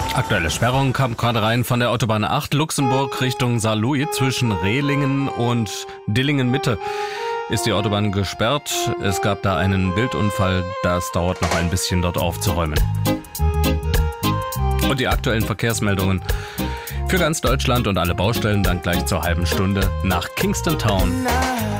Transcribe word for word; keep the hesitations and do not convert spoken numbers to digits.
Aktuelle Sperrung kam gerade rein von der Autobahn acht Luxemburg Richtung Saarlouis. Zwischen Rehlingen und Dillingen-Mitte ist die Autobahn gesperrt. Es gab da einen Bildunfall. Das dauert noch ein bisschen, dort aufzuräumen. Und die aktuellen Verkehrsmeldungen für ganz Deutschland und alle Baustellen dann gleich zur halben Stunde nach Kingston Town.